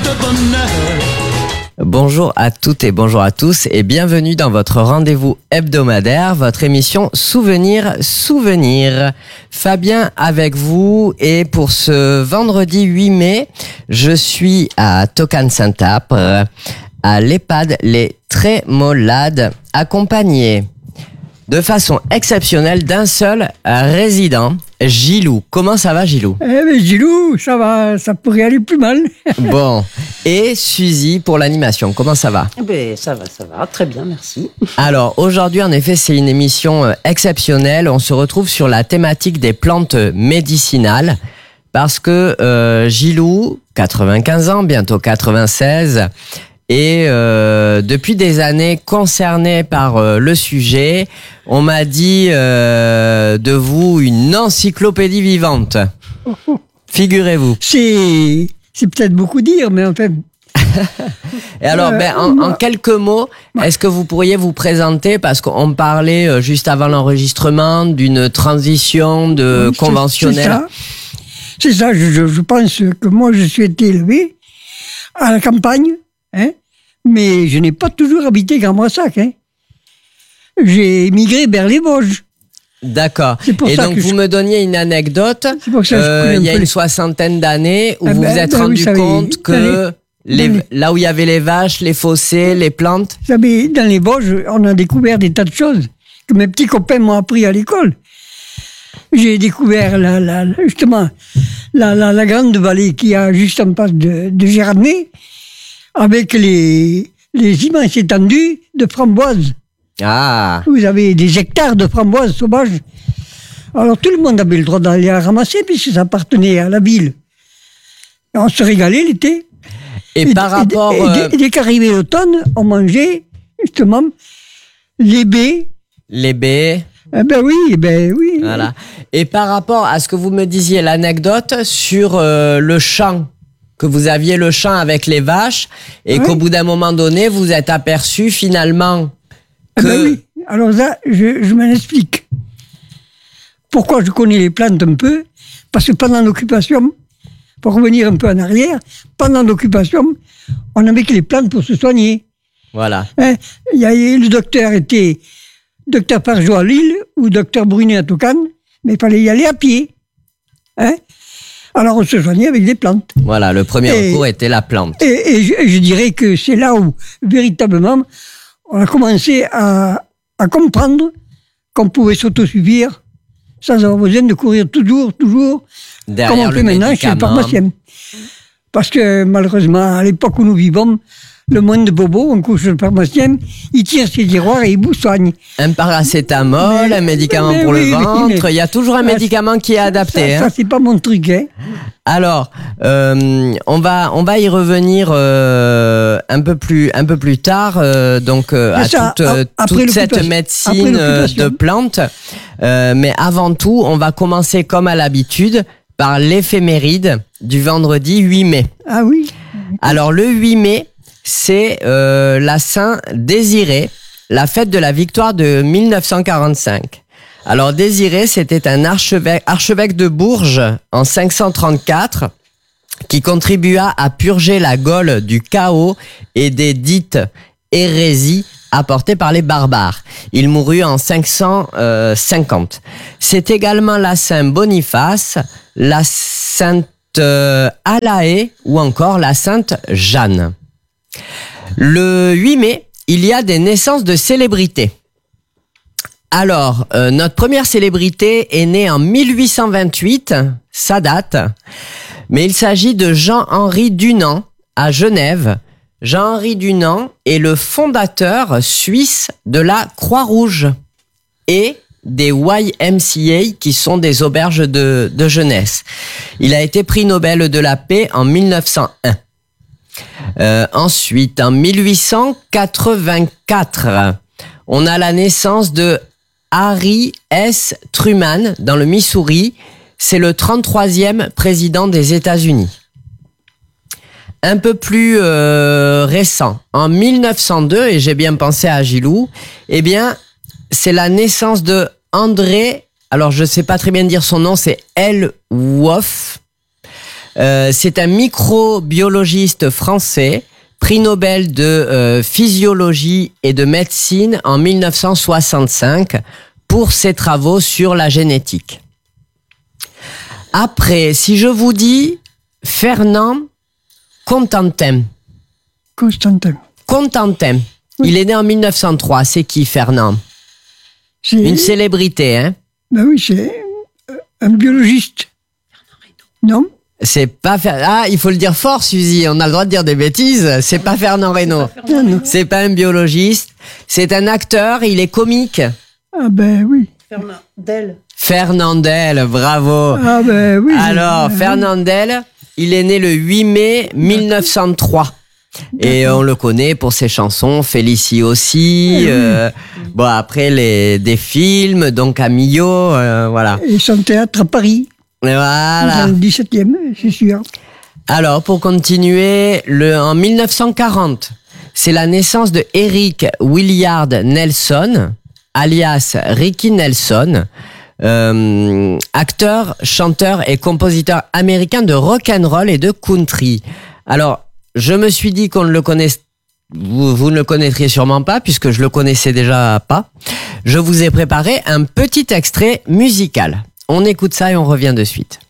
de bonheur. Bonjour à toutes et bonjour à tous et bienvenue dans votre rendez-vous hebdomadaire, votre émission Souvenir. Fabien avec vous et pour ce vendredi 8 mai, je suis à Tocan-Saint-Apre, à l'EHPAD Les Trémolades, accompagné de façon exceptionnelle d'un seul résident, Gilou. Comment ça va, Gilou? Gilou, ça va, ça pourrait aller plus mal. Bon, et Suzy pour l'animation, comment ça va? Ça va, très bien, merci. Alors, aujourd'hui, en effet, c'est une émission exceptionnelle. On se retrouve sur la thématique des plantes médicinales parce que Gilou, 95 ans, bientôt 96, et depuis des années concerné par le sujet, on m'a dit de vous une encyclopédie vivante. Figurez-vous. C'est peut-être beaucoup dire, mais en fait... Et alors, en quelques mots, est-ce que vous pourriez vous présenter, parce qu'on parlait juste avant l'enregistrement d'une transition de conventionnelle. C'est ça, je pense que moi je suis été élevé à la campagne, hein, mais je n'ai pas toujours habité Grand Brassac. Hein. J'ai émigré vers les Vosges. D'accord. Et donc vous me donniez une anecdote, il y a une soixantaine d'années, où vous vous êtes rendu compte que là où il y avait les vaches, les fossés, les plantes... Vous savez, dans les Vosges, on a découvert des tas de choses que mes petits copains m'ont appris à l'école. J'ai découvert justement la grande vallée qui a juste en face de Gérardmer, avec les immenses étendues de framboises. Ah. Vous avez des hectares de framboises sauvages. Alors tout le monde avait le droit d'aller la ramasser puisque ça appartenait à la ville. Et on se régalait l'été. Et par rapport... Et dès qu'arrivait l'automne, on mangeait justement les baies. Les baies. Ben oui. Voilà. Et par rapport à ce que vous me disiez, l'anecdote sur le champ, que vous aviez le champ avec les vaches et qu'au bout d'un moment donné, vous êtes aperçu finalement que... Ben oui. Alors là, je m'en explique. Pourquoi je connais les plantes un peu? Parce que pendant l'occupation, pour revenir un peu en arrière, pendant l'occupation, on n'avait que les plantes pour se soigner. Voilà. Hein? Le docteur était docteur Fargeau à Lille ou docteur Brunet à Toucan, mais il fallait y aller à pied. Hein? Alors on se soignait avec des plantes. Voilà, le premier recours était la plante. Et je dirais que c'est là où, véritablement, on a commencé à comprendre qu'on pouvait s'autosuffire sans avoir besoin de courir toujours, derrière comme on fait maintenant chez le pharmacien. Parce que malheureusement, à l'époque où nous vivons, le monde de bobo, on couche le pharmacien, il tire ses tiroirs et il vous soigne. Un paracétamol, un médicament pour le ventre, il y a toujours un médicament qui est adapté. Ça c'est pas mon truc. Hein. Alors, on va y revenir un peu plus tard, donc à toute cette médecine de plantes. Mais avant tout, on va commencer comme à l'habitude par l'éphéméride du vendredi 8 mai. Ah oui. Alors le 8 mai, c'est la Saint-Désiré, la fête de la victoire de 1945. Alors Désiré, c'était un archevêque de Bourges en 534 qui contribua à purger la Gaule du chaos et des dites hérésies apportées par les barbares. Il mourut en 550. C'est également la Saint-Boniface, la Sainte Alaë ou encore la Sainte Jeanne. Le 8 mai, il y a des naissances de célébrités. Alors, notre première célébrité est née en 1828, ça date, mais il s'agit de Jean-Henri Dunant à Genève. Jean-Henri Dunant est le fondateur suisse de la Croix-Rouge et des YMCA qui sont des auberges de jeunesse. Il a été prix Nobel de la paix en 1901. Ensuite, en 1884, on a la naissance de Harry S. Truman dans le Missouri. C'est le 33e président des États-Unis. Un peu plus récent, en 1902, et j'ai bien pensé à Gilou, eh bien, c'est la naissance de André, alors je sais pas très bien dire son nom, c'est L. Wolf, C'est un microbiologiste français, prix Nobel de physiologie et de médecine en 1965 pour ses travaux sur la génétique. Après, si je vous dis Fernand Constantin. Constantin. Oui. Il est né en 1903. C'est qui, Fernand? Une célébrité, hein? Ben oui, c'est un biologiste. Non? C'est pas Ah, il faut le dire fort, Suzy. On a le droit de dire des bêtises. C'est pas Fernand Reynaud. Non. C'est pas un biologiste. C'est un acteur. Il est comique. Ah ben oui. Fernandel, bravo. Ah ben oui. Alors, Fernandel, il est né le 8 mai 1903. Et on le connaît pour ses chansons, Félicie aussi. Bon, après, des films, donc Camillo, voilà. Et son théâtre à Paris. Voilà. Dans le 17e, c'est sûr. Alors, pour continuer, en 1940, c'est la naissance de Eric Willard Nelson, alias Ricky Nelson, acteur, chanteur et compositeur américain de rock'n'roll et de country. Alors, je me suis dit qu'on ne le connaisse, vous ne le connaîtriez sûrement pas, puisque je le connaissais déjà pas. Je vous ai préparé un petit extrait musical. On écoute ça et on revient de suite.